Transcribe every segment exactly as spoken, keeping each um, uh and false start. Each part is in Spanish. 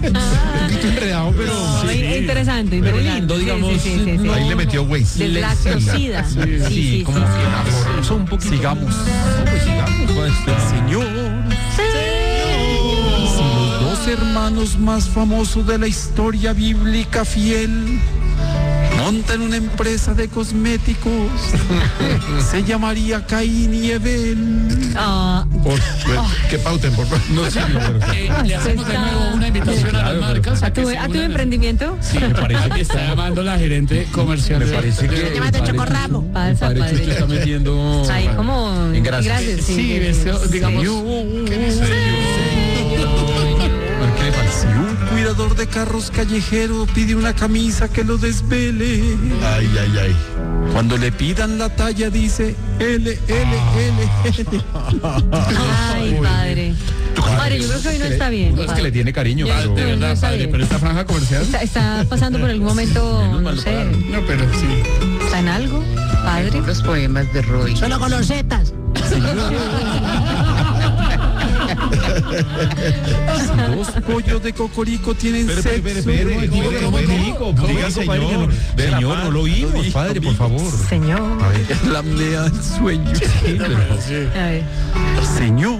Un poquito enredado, pero No, sí, interesante, pero interesante. lindo, digamos. Sí, sí, sí, sí, Ahí sí. le metió Waze. Deslactosida. Sí, Sí, sí, sí, como sí, que sí. enamoró un poquito. Sigamos. No, pues sigamos. Pues, Señor. Si los dos hermanos más famosos de la historia bíblica fiel montan una empresa de cosméticos, se llamaría Caín y Abel. Ah, Por, que pauten, por favor. No, sí, no, pero- Eh, le hacemos de nuevo una invitación a las marcas. ¿a que tu, se a tu unan. emprendimiento? Sí, me parece que está llamando la gerente comercial. Me de- parece que de- Llámate Chocorramo. Me Pasa, parece que padre. usted está metiendo Ahí como en gracias. gracias, sí. Sí, sí, eso, sí. digamos. ¿Qué le parece? Si un cuidador de carros callejero pide una camisa que lo desvele, Ay, ay, ay. cuando le pidan la talla dice L, L, L, L. Ay, padre. Padre, yo creo que hoy no está bien. No es que le tiene cariño, Ya, pero... De no, no verdad, está padre, bien. pero esta franja comercial. Está, está pasando por algún momento, no sé, No, pero sí. está en algo, padre. Los poemas de Roy. Solo con los zetas. Si dos pollos de cocorico tienen Espere, sexo. espere, espere, espere, ¿Cómo, espere, cómo, espere. cómo? Diga, Diga, señor. padre, que no- Ve la Señor, paz. no lo oímos, Lo dijo, padre, por amigos. favor. Señor. Es la apnea del sueño. A ver. Señor.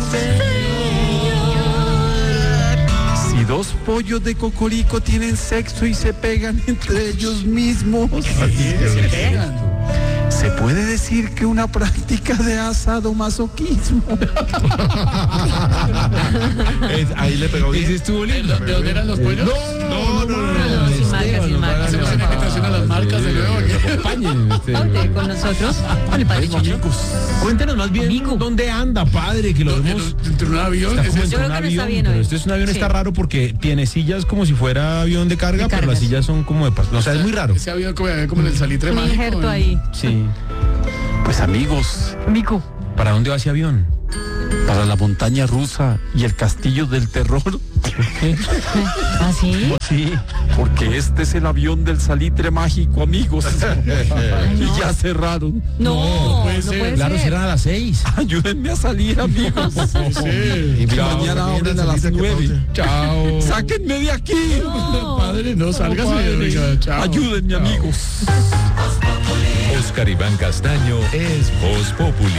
Si dos pollos de cocorico tienen sexo y se pegan entre ellos mismos, Se pegan. se puede decir que una práctica de sadomasoquismo. Es- ahí le pegó bien. Ese estuvo ¿De lindo. ¿De dónde eran los pollos? No, no, no, no. No, sin marcas, sin marcas. Hacemos una invitación a las marcas de nuevo. Acompañen. A usted con nosotros. Al padre Chicho. Cuéntenos más bien Amigo. dónde anda, padre, que lo vemos. Entre un avión. Está como ese- Yo creo un que no está avión, bien pero hoy. este es un avión, Sí. está raro porque tiene sillas como si fuera avión de carga, De pero las cargas. sillas son como de pas- o sea, es muy raro. Ese avión como, como en el salitre Un mágico. injerto ¿eh? ahí. Sí. Pues amigos, Mico. ¿Para dónde va ese avión? para la montaña rusa y el castillo del terror. ¿Ah, sí? Sí, porque este es el avión del salitre mágico, amigos. Y ya cerraron. No, no puede puede ser. ser. Claro, será a las seis. Ayúdenme a salir, amigos. Sí. Y mañana abren a las nueve. Chao. Sáquenme de aquí. No. Padre, no salgas. Oiga, chao. Ayúdenme, Chao. amigos. Oscar Iván Castaño es Voz Populi.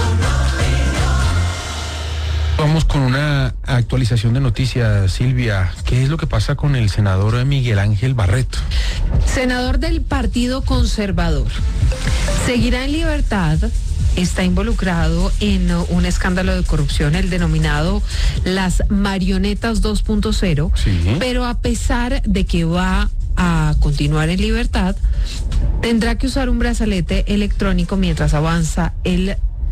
Vamos con una actualización de noticias, Silvia. ¿Qué es lo que pasa con el senador Miguel Ángel Barreto? Senador del Partido Conservador. Seguirá en libertad. Está involucrado en un escándalo de corrupción, el denominado las marionetas dos punto cero. Sí. Pero a pesar de que va a continuar en libertad, tendrá que usar un brazalete electrónico mientras avanza el,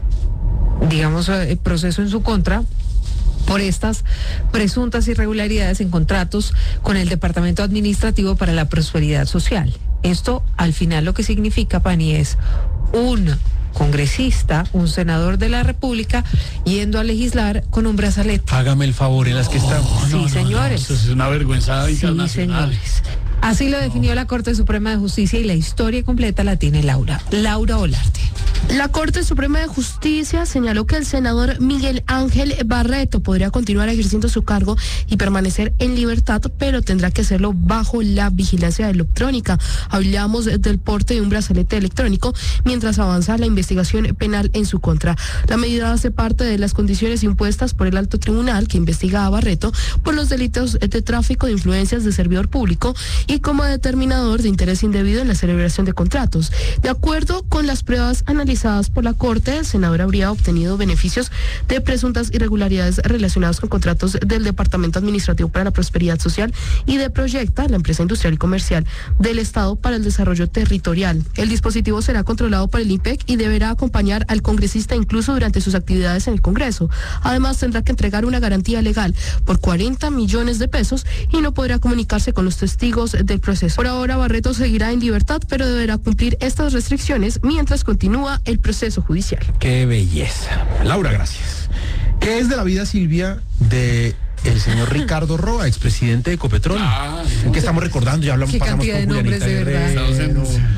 digamos, el proceso en su contra por estas presuntas irregularidades en contratos con el Departamento Administrativo para la Prosperidad Social. Esto, al final, lo que significa, Pani, es un congresista, un senador de la República, yendo a legislar con un brazalete. Hágame el favor, en las que estamos. Sí, señores. Eso es una vergüenza Sí, internacional. señores. Así lo definió la Corte Suprema de Justicia y la historia completa la tiene Laura. Laura Olarte. La Corte Suprema de Justicia señaló que el senador Miguel Ángel Barreto podría continuar ejerciendo su cargo y permanecer en libertad, pero tendrá que hacerlo bajo la vigilancia electrónica. Hablamos del porte de un brazalete electrónico mientras avanza la investigación penal en su contra. La medida hace parte de las condiciones impuestas por el alto tribunal que investiga a Barreto por los delitos de tráfico de influencias de servidor público y como determinador de interés indebido en la celebración de contratos. De acuerdo con las pruebas analizadas por la Corte, el senador habría obtenido beneficios de presuntas irregularidades relacionadas con contratos del Departamento Administrativo para la Prosperidad Social y de Proyecta, la empresa industrial y comercial del Estado para el Desarrollo Territorial. El dispositivo será controlado por el I N P E C y deberá acompañar al congresista incluso durante sus actividades en el Congreso. Además, tendrá que entregar una garantía legal por cuarenta millones de pesos y no podrá comunicarse con los testigos del proceso. Por ahora, Barreto seguirá en libertad, pero deberá cumplir estas restricciones mientras continúa el proceso judicial. Qué belleza. Laura, gracias. ¿Qué es de la vida, Silvia, de el señor Ricardo Roa, expresidente de Ecopetrol? Ah, que estamos recordando, ya hablamos, Qué pasamos cantidad por de nombres, Julianita de verdad. Guerrero, Estamos en-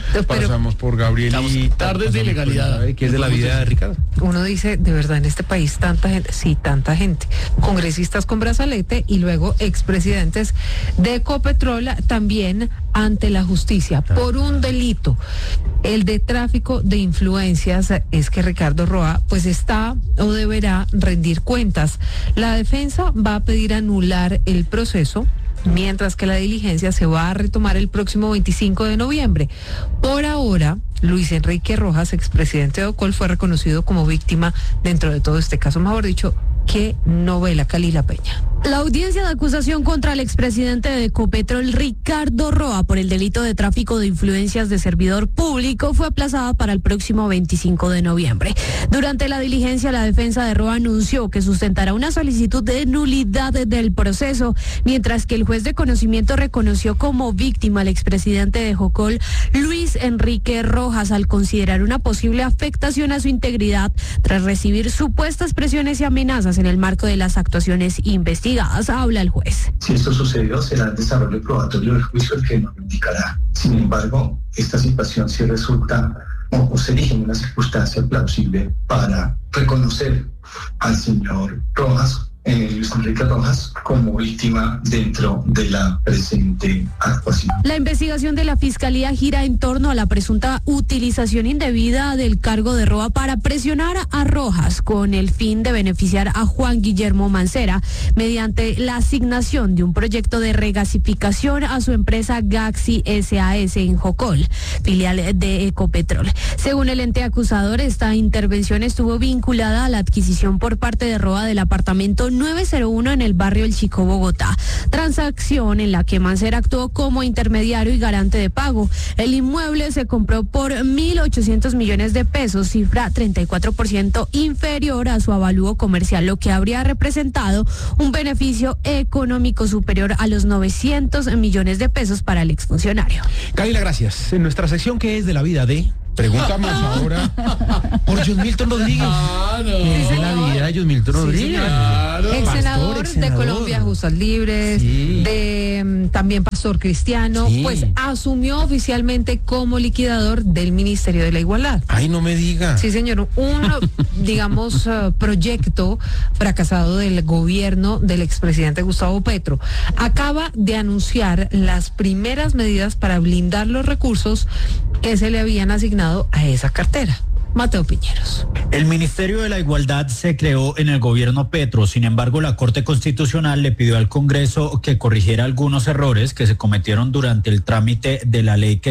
Pero pasamos por Gabrielita. Estamos tardes de pasamos por ilegalidad. Isabel, ¿qué es de la vida de Ricardo? uno dice, de verdad, en este país tanta gente, sí, tanta gente, congresistas con brazalete y luego expresidentes de Ecopetrol también ante la justicia por un delito, el de tráfico de influencias. Es que Ricardo Roa pues está o deberá rendir cuentas. La defensa va a pedir anular el proceso, mientras que la diligencia se va a retomar el próximo veinticinco de noviembre. Por ahora, Luis Enrique Rojas, expresidente de Ocol, fue reconocido como víctima dentro de todo este caso. Mejor dicho, qué novela, Calila Peña. La audiencia de acusación contra el expresidente de Ecopetrol, Ricardo Roa, por el delito de tráfico de influencias de servidor público fue aplazada para el próximo veinticinco de noviembre. Durante la diligencia, la defensa de Roa anunció que sustentará una solicitud de nulidad del proceso, mientras que el juez de conocimiento reconoció como víctima al expresidente de Jocol, Luis Enrique Rojas, al considerar una posible afectación a su integridad tras recibir supuestas presiones y amenazas en el marco de las actuaciones investigadas. Habla el juez. Si esto sucedió, será el desarrollo probatorio del juicio el que nos lo indicará. Sin embargo, esta situación sí resulta o, o se erige en una circunstancia plausible para reconocer al señor Rojas, eh, Luis Enrique Rojas, como víctima dentro de la presente actuación. La investigación de la Fiscalía gira en torno a la presunta utilización indebida del cargo de Roa para presionar a Rojas con el fin de beneficiar a Juan Guillermo Mancera mediante la asignación de un proyecto de regasificación a su empresa Gaxi S A S en Jocol, filial de Ecopetrol. Según el ente acusador, esta intervención estuvo vinculada a la adquisición por parte de Roa del apartamento nueve cero uno en el barrio El Chico, Bogotá, transacción en la que Mancera actuó como intermediario y garante de pago. El inmueble se compró por mil ochocientos millones de pesos, cifra treinta y cuatro por ciento inferior a su avalúo comercial, lo que habría representado un beneficio económico superior a los novecientos millones de pesos para el exfuncionario. Camila, gracias. En nuestra sección que es de la vida de... Preguntamos ahora por John Milton Rodríguez. Claro. ¿Qué es de la vida de John Milton Sí, Rodríguez? Claro. Ex senador Pastor, ex de senador. Colombia, Justas Libres, Sí. de mm, también pastor cristiano, Sí. pues asumió oficialmente como liquidador del Ministerio de la Igualdad. Ay, no me diga. Sí, señor, un, digamos, uh, proyecto fracasado del gobierno del expresidente Gustavo Petro. Acaba de anunciar las primeras medidas para blindar los recursos que se le habían asignado a esa cartera. Mateo Piñeros. El Ministerio de la Igualdad se creó en el gobierno Petro. Sin embargo, la Corte Constitucional le pidió al Congreso que corrigiera algunos errores que se cometieron durante el trámite de la ley que